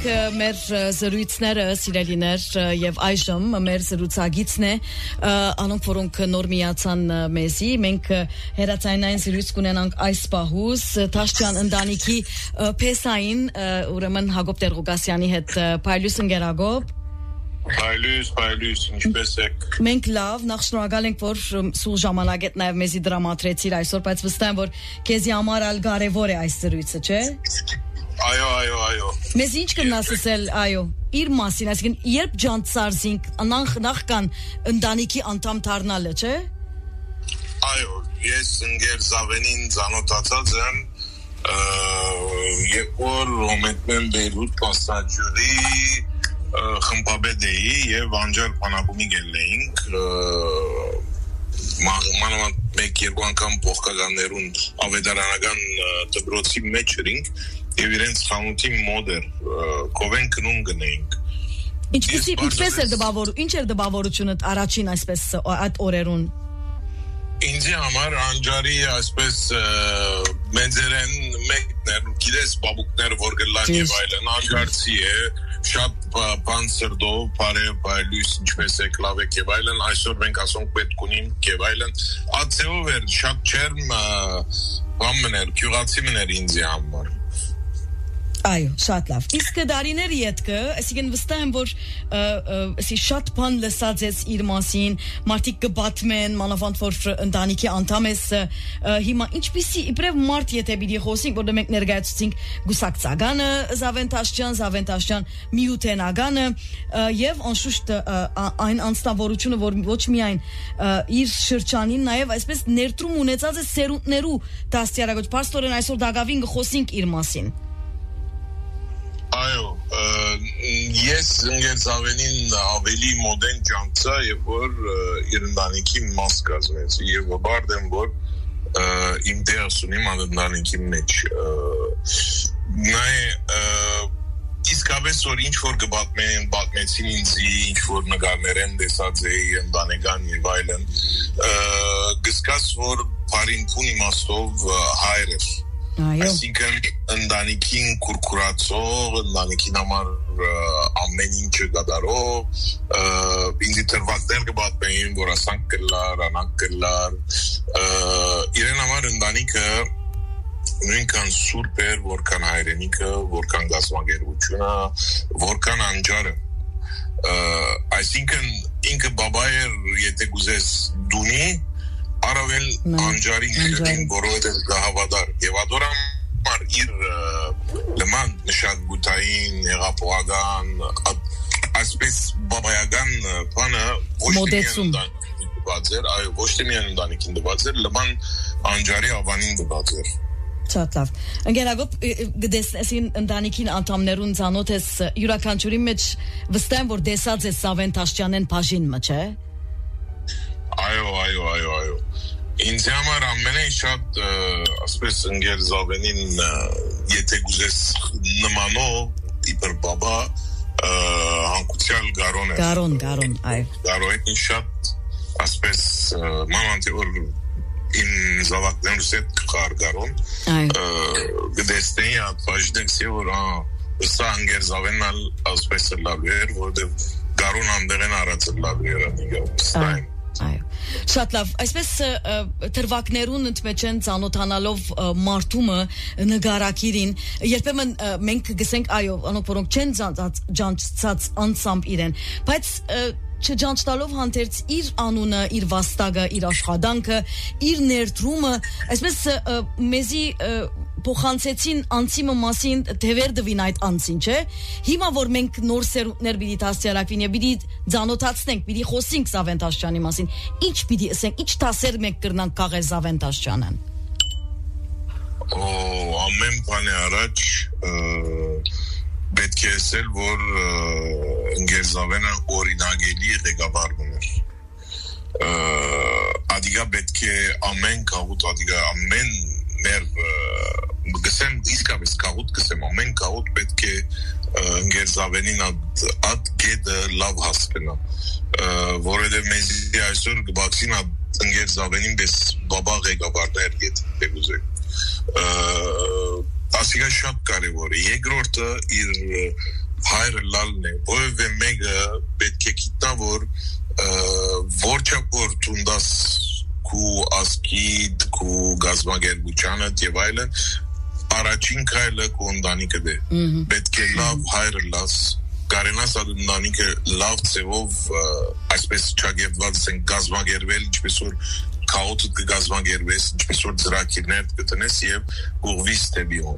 ենք մեր զրույցները սիրելիներ եւ այժմ մեր զրուցակիցն է անոնք որոնք նոր միացան մեզի մենք հերացանային զրույց կունենանք այս պահուս Տաշյան ընտանիքի Փեսային ուրեմն Հակոբ Տեր-Ղուկասյանի հետ Փայլյուս ընկերագոբ Փայլյուս ինչպես եք Մենք լավ նախ շնորհակալ ենք որ սուղ ժամանակ եք նաև մեզի դրամատրեցիր այսօր բայց վստահ եմ որ քեզի համար ալ կարևոր է այս զրույցը չէ Այո Մեզ ինչ կնաս ասել այո իր մասին այսինքն երբ ջանցարզինք նախքան ընտանիքի անդամ դառնալը չէ Այո ես ընկեր Զավենին ծանոթացած եմ երբ որ Ռոմենտմեն Բեյրութ պաստաջուրի խմբաբեդ էի եւ անջար բանակումի գելեինք մանավանդ մեկ-երկու անգամ փոխկականներուն ավետարանական դպրոցի մեջ էինք եւ իրենց խանութի մոդեր կովեն կնում գնեինք ինչպես էր դպավորությունը ինչ էր դպավորությունը առաջին այսպես այդ օրերուն Ինձի համար անջարի այսպես մեծերեն մեկներ գիտես բաբուկներ որ գլան եւ այլն անջարցի է շատ բան սրդով բարև ինչպես է կլավեք եւ այլն այսօր մենք ասոնք պետք ունենք եւ այլն ածեով էր շատ չերմ բամներ քյուղացիներ ինձի համար Այո, շատ լավ։ Իսկ դարիների յետքը, այսինքն վստահ եմ որ ասի շատ բան լսած ես իր մասին, մարդիկ կբատմեն, մանավանդ որ ընտանիքի անդամ ես, հիմա ինչպիսի իբրև մարդ եթե պիտի խոսենք, որ մենք ներկայացուցինք Գուսակցականը, Զավեն Տաշյան, Միութենականը եւ անշուշտ այն անձնավորությունը, որ ոչ միայն իր շրջանին, նաեւ այսպես ներդրում ունեցած է սերունդներու դաստիարակոչ պաստորեն այսօր դակավին կխոսենք իր մասին Այո, ես ընկեր Զավենին ավելի մոդեն ջանցա եւ որ իր ընտանիքի մաս կազմեցի եւ բարդ եմ որ իմ դերս ունիմ ընտանիքի մեջ նայ իսկապես որ ինչ որ կբատմեցին ինձի ինչ որ նկարներ են տեսած էի ընտանեկան եւ այլն գսկաս որ բարին փուն իմաստով հայր էր Այսինքն ընտանիքին կուրկուրացող, ընտանիքին համար ամեն ինչը գադարող, ինձի թրվակներ կբատմեին, որ ասանք կլար, անանք կլար, իրեն համար ընտանիքը նույնքան սուրբ էր, որքան հայրենիքը, որքան գազམ་ագերությունը, որքան անջարը, այսինքն ինքը բաբա էր, եթե գուզես դունի, Արավել անջարին քրին որովհետև գահավադար եւ ադորամար իր լման նշանգուտային հեղափոխական այսպես բաբայական բանը ոչ թե միայն ընտանիքին դված էր լման անջարի ավանին դված էր Շատ լավ ընկերագոբ գտեսին ընտանիքին անդամներուն ցանոթ ես յուրաքանչյուրի մեջ վստահ եմ որ դեսած է Զավեն Տաշյանեն բաժինը չէ Այո Ինձ համար ամենայն շատ ասպես ընկեր Զավենին եթե գուզես նմանով իբր բաբա հանկուցյալ գարոն է Գարոն այո Գարոն շատ ասպես մանանտի որ իմ զավակներս հետ կար գարոն գտեսնեի այդ բաժնեքսի որ սա ընկեր Զավենն ասպես լավ էր որովհետև գարոն անդեղեն արածը լավ էր Այո Շատ լավ, այսպես թրվակներուն ընդմեջեն ծանոթանալով մարդումը նգարակիրին, երբեմն մենք գսենք այո, անոնք որոնք չեն ջանցած անցամբ իրեն, բայց չջանցտալով հանդերձ իր անունը, իր վաստակը, իր աշխատանքը, իր ներդրումը, այսպես մեզի փոխանցեցին անցիմը մասին դևեր դվին այդ անցին, չէ։ Հիմա որ մենք նոր սերունդներ պիտի դաստիարակվին եւ պիտի ծանոթացնենք, պիտի խոսենք Զավեն Տաշյանի մասին, ինչ պիտի ասենք, ինչ դասեր մենք կրնանք քաղել Զավեն Տաշյանն։ Ամեն բանի առաջ պետք է ասել, որ ընկեր Զավենը օրինագելի ղեկավարն էր։ Ադիգա պետք է ամեն կաղուտ, ադիգա ամեն մեր գսեմ իսկապես կաղուտ գսեմ ամեն կաղուտ պետք է ընկեր Զավենին այդ գետը լավ հասկնա որովհետև մեզի այսօր գբացին ընկեր Զավենին պես բաբա ղեկավարներ գետ ասիկա շատ կարևոր է երկրորդը իր հայրը լալն է, ով է մեկը պետք է գիտնա, որ որչապոր տունդաս քու ասկիդ, քու գազագերբուչանը եւ այլն առաջին քայլը քու ընտանիքը դե պետք է լավ հայրը լաս կարենաս այդ ընտանիքը լավ ձևով այսպես չագերված են գազագերվել ինչպես որ քաոտը կգազագերվես ինչպես որ ծրագիրներ կտնես եւ ուղղվիս դեպիոն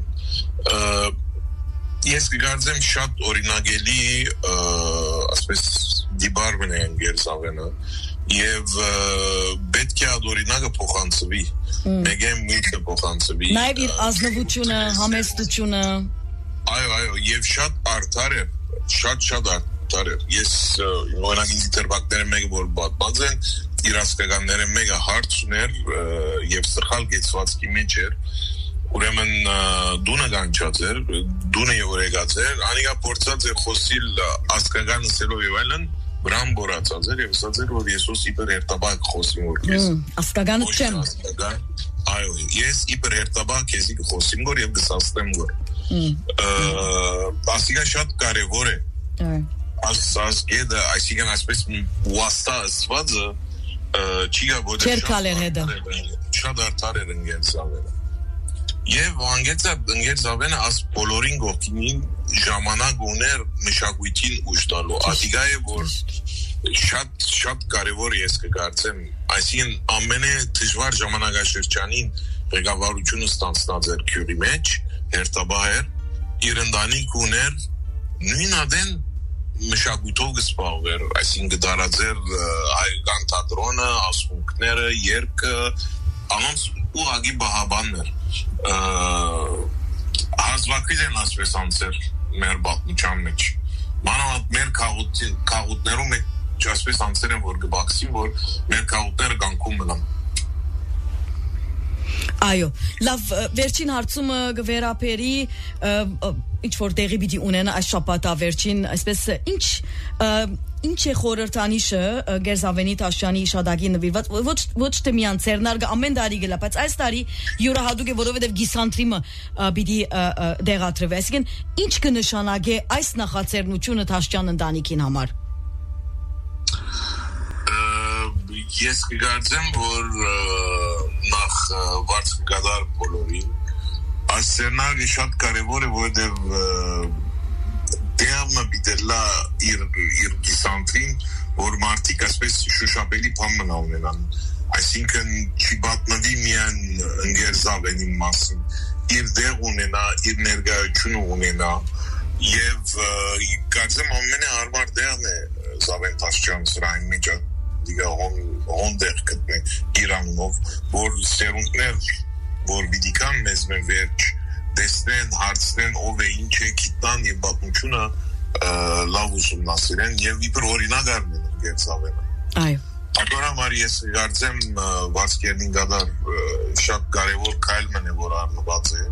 ես կգարձեմ շատ օրինագելի այսպես դիբարվն են գերսավենը եւ պետք է օրինակը փոխանցվի մեգեն միտը փոխանցվի նաեւ իր ազնվությունը համեստությունը այո եւ շատ արդար է շատ արդար է ես օրինակ ինտերվակները մեկը որ բաց են իրասկականները մեկը հարց ուներ եւ սխալ գեցվածքի մեջ էր ուրեմն դունը կանչած էր դունը եւ օրեգացեր անիկա փորձած է խոսիլ ասկական սելով եւ այլն Բրամ բորացած էր եւ ասած էր որ Եսուս իբր երտաբակ խոսիմ որ ես ասկագանը չեմ այո ես իբր երտաբակ քեզի խոսիմ որ եւ գսաստեմ որ ասիկա շատ կարեւոր է ասած գեդը այսինքն այսպես վաստա ասվածը չիգա որ շատ արդար էր ընկերսավերը Եվ անգեցած ընկերսավենը աս բոլորին գողքին ժամանակ ուներ մշակույթին ուժ տալու ադիգա է որ շատ կարևոր ես կգործեմ այսինքն ամենը դժվար ժամանակաշրջանին ղեկավարությունը ստանցնած էր քյուրի մեջ հերթաբահեր իր ընտանիք ուներ նույն ադեն մշակույթով գսպաղեր այսինքն դարաձեր հայկական թատրոնը ասմունքները երգը անոնց ուղագի բահաբաններ հազվակից են ասպես անցեր մեր բաղմուչան մեջ մանավանդ մեր կաղուտներում մեջ ասպես անցեր են որ գբաքսին որ մեր կաղուտները գանքում մնան Այո, լավ, վերջին հարցումը գվերապերի ինչ որ տեղի պիտի ունենա այս շաբաթա վերջին, այսպես ինչ է խորհրդանիշը Գերզավենի Տաշյանի իշադակի նվիրված ոչ թե միան ցերնարգը ամեն տարի գլա, բայց այս տարի յուրահատուկ է որովհետև գիսանտրիմը պիտի դեղատրվի, այսինքն ինչ կնշանակե այս նախաձեռնությունը Տաշյան ընտանիքին համար Ես կգործեմ, որ նախ վարձ կգադար բոլորին այս սերնարգը շատ կարևոր է, որովհետև դեղմը բիտելա իր գիսանտրին, որ մարդիկ ասպես շուշապելի պամն ունենան այսինքն չի բատնվի միան ընկերզավենի մասին իր դեղ ունենա, իր ներգայությունը ունենա և կարծեմ ամենը հարմար դեղն է Զավեն Տաշյան սրային մեջ դիգա հոնդեղ կտնե իրանունով, որ սերունդներ, որ բիդիկան մեզ մեն վերջ դեսնեն, հարցնեն, ով է ինչ է գիտնան և բատմությունը լավ ուսումնասիրեն և իպր օրինագարն են գերծավենը։ Այո։ Ակորամար ես գարձեմ վարձկերնին գադար շատ կարևոր կայլմն է, որ արնված է,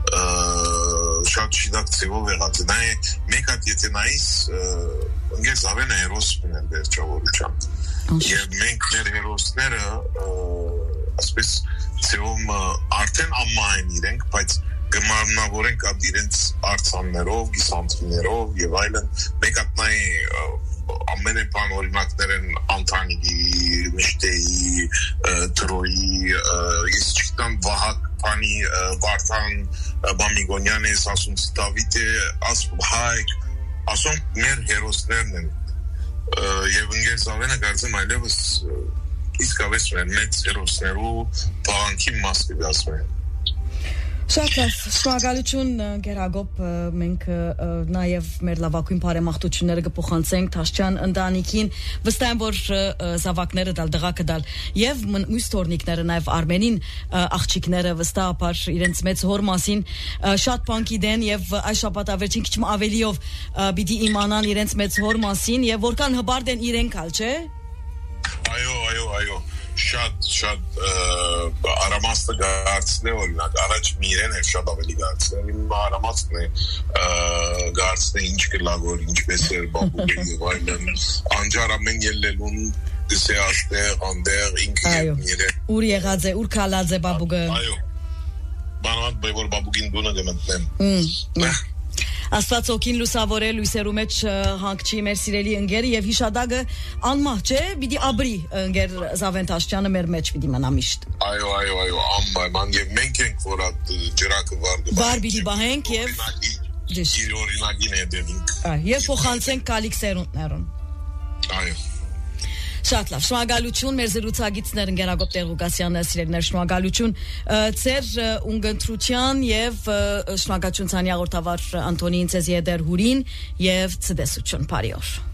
շատ շիդակ ծևով եղած է, նա է մեկ հատ եթե նայիս գերծավենը հերոս մներ վերջավորության։ Եվ մենք մեր հերոսները ասպես ծևում արդեն ամմահեն իրենք, բայց գմանավորենք այդ իրենց արցաններով, գիսանտրիներով և այլն, մեկ ատնայի ամենեպան օրինակներ են Անտանիգի, Միշտեի, Տրոյի, ես չգիտեմ Վահակ Պանի, Վարդան, Բամիգոնյան ես, ասում Սիտավիտ է, ասում Հայկ, ասում մեր հերոսներն են և ընկերզավենը կարծեմ այլևս իսկավես մեր մեծ հերոսներու բաղանքի մաս կգասում են Շատ լավ, շնորհակալություն Գերագոբ, մենք նաև մեր լավագույն բարեմաղթությունները կփոխանցենք Տաշյան ընտանիքին, վստահ եմ, որ զավակները դղակը դալ եւ մյուս թորնիկները նաև Արմենին աղջիկները վստահաբար իրենց մեծ հոր մասին շատ բան գիտեն եւ այս շաբաթավերջին քիչ ավելիով պիտի իմանան իրենց մեծ հոր մասին եւ որքան հբարդ են իրենք ալ, չէ՞։ Այո շատ արամաստը գարցն է օրինակ առաջ մի իրեն էր շատ ավելի գարցն է արամաստն է գարցն է ինչ կլագոր ինչպես էր բաբուգը և այլն անջար ամեն ելլելուն գսե աստեղ անդեղ ինքը իրեն ուր եղած է ուր կալած է բաբուգը այո բանավատ որ բաբուգին դունը գմտնեմ Աստված օքին լուսավորել լույսերու մեջ հանգչի մեր սիրելի ընկերը եւ հիշադակը անմահ չէ, պիտի աբրի ընկեր Զավեն Թաշչյանը մեր մեջ պիտի մնա միշտ։ Այո, անմահ եւ մենք ենք որ այդ ջրակը վար պիտի բահենք եւ իր օրինակին հետևենք։ Եվ փոխանցենք կալիք սերունդներուն։ Այո։ Շատ լավ, շնորհակալություն մեր զրուցակիցներ Գերագոբ Տեր-Ղուկասյանը, սիրելիներ, շնորհակալություն ձեր ունգընտրության եւ շնորհակալություն ցանի հաղորդավար Անտոնին Ցեզիեդեր Հուրին եւ ցտեսություն բարի օր։